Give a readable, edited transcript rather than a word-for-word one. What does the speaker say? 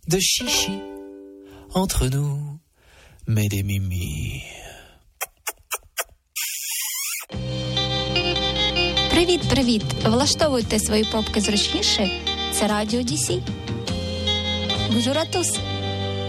de chichi entre nous, mais des mimi. Привіт! Влаштовуйте свої попки зручніше. Це Радіо DC. Bonjour à tous.